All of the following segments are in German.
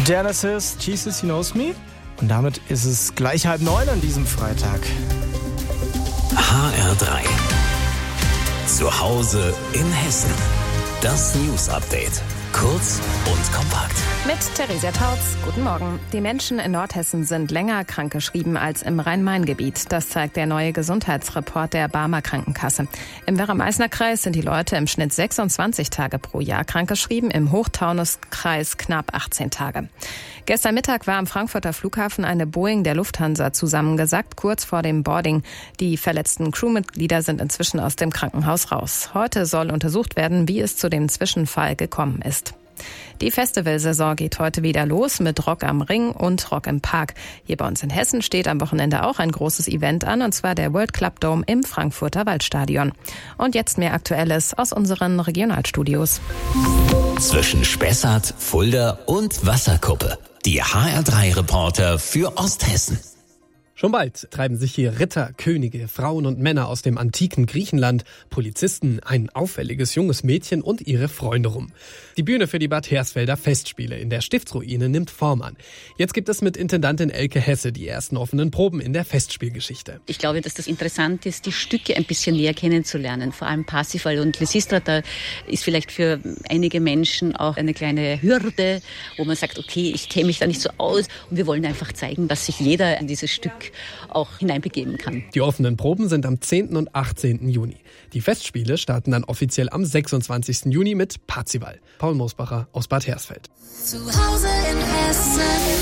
Genesis, Jesus, He Knows Me. Und damit ist es gleich 8:30 an diesem Freitag. HR3. Zu Hause in Hessen. Das News Update. Kurz und kompakt. Mit Theresia Tautz. Guten Morgen. Die Menschen in Nordhessen sind länger krankgeschrieben als im Rhein-Main-Gebiet. Das zeigt der neue Gesundheitsreport der Barmer Krankenkasse. Im Werra-Meißner-Kreis sind die Leute im Schnitt 26 Tage pro Jahr krankgeschrieben, im Hochtaunuskreis knapp 18 Tage. Gestern Mittag war am Frankfurter Flughafen eine Boeing der Lufthansa zusammengesackt, kurz vor dem Boarding. Die verletzten Crewmitglieder sind inzwischen aus dem Krankenhaus raus. Heute soll untersucht werden, wie es zu dem Zwischenfall gekommen ist. Die Festivalsaison geht heute wieder los mit Rock am Ring und Rock im Park. Hier bei uns in Hessen steht am Wochenende auch ein großes Event an, und zwar der World Club Dome im Frankfurter Waldstadion. Und jetzt mehr Aktuelles aus unseren Regionalstudios. Zwischen Spessart, Fulda und Wasserkuppe. Die HR3-Reporter für Osthessen. Schon bald treiben sich hier Ritter, Könige, Frauen und Männer aus dem antiken Griechenland, Polizisten, ein auffälliges junges Mädchen und ihre Freunde rum. Die Bühne für die Bad Hersfelder Festspiele in der Stiftsruine nimmt Form an. Jetzt gibt es mit Intendantin Elke Hesse die ersten offenen Proben in der Festspielgeschichte. Ich glaube, dass das interessant ist, die Stücke ein bisschen näher kennenzulernen. Vor allem Parsifal und Lysistrata ist vielleicht für einige Menschen auch eine kleine Hürde, wo man sagt, okay, ich kenne mich da nicht so aus. Und wir wollen einfach zeigen, dass sich jeder in dieses Stück auch hineinbegeben kann. Die offenen Proben sind am 10. und 18. Juni. Die Festspiele starten dann offiziell am 26. Juni mit Parzival. Paul Mosbacher aus Bad Hersfeld. Zu Hause in Hessen.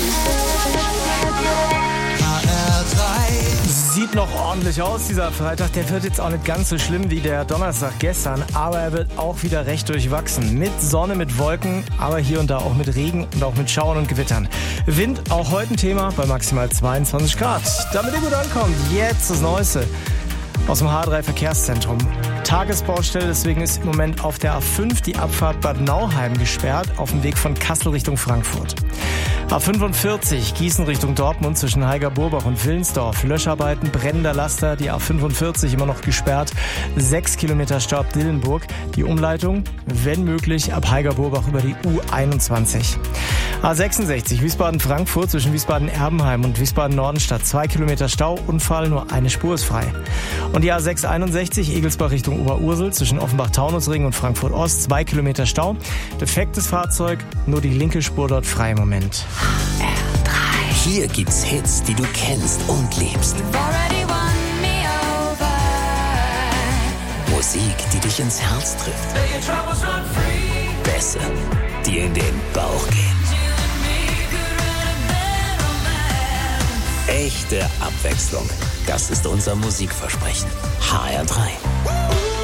Sieht noch ordentlich aus, dieser Freitag. Der wird jetzt auch nicht ganz so schlimm wie der Donnerstag gestern, aber er wird auch wieder recht durchwachsen. Mit Sonne, mit Wolken, aber hier und da auch mit Regen und auch mit Schauern und Gewittern. Wind, auch heute ein Thema, bei maximal 22 Grad. Damit ihr gut ankommt, jetzt das Neueste aus dem H3 Verkehrszentrum. Tagesbaustelle, deswegen ist im Moment auf der A5 die Abfahrt Bad Nauheim gesperrt, auf dem Weg von Kassel Richtung Frankfurt. A45 Gießen Richtung Dortmund zwischen Heiger-Burbach und Wilnsdorf. Löscharbeiten, brennender Laster, die A45 immer noch gesperrt. 6 Kilometer Stau ab Dillenburg. Die Umleitung, wenn möglich, ab Heiger-Burbach über die U21. A66 Wiesbaden-Frankfurt zwischen Wiesbaden-Erbenheim und Wiesbaden-Nordenstadt. 2 Kilometer Stau, Unfall, nur eine Spur ist frei. Und die A661 Egelsbach Richtung Oberursel zwischen Offenbach-Taunusring und Frankfurt-Ost. 2 Kilometer Stau. Defektes Fahrzeug, nur die linke Spur dort frei im Moment. HR3. Hier gibt's Hits, die du kennst und liebst. Musik, die dich ins Herz trifft. Bässe, die in den Bauch gehen. Echte Abwechslung. Das ist unser Musikversprechen. HR3.